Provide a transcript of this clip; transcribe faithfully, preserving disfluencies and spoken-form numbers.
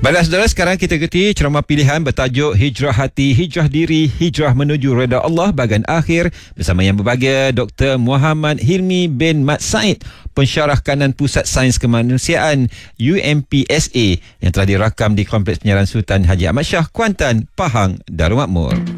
Baiklah saudara, sekarang kita ikuti ceramah pilihan bertajuk Hijrah Hati, Hijrah Diri, Hijrah Menuju Redha Allah bahagian akhir bersama yang berbahagia Doktor Muhammad Hilmi bin Mat Said, pensyarah kanan Pusat Sains Kemanusiaan U M P S A yang telah dirakam di Kompleks Penyiaran Sultan Haji Ahmad Shah, Kuantan, Pahang, Darul Makmur.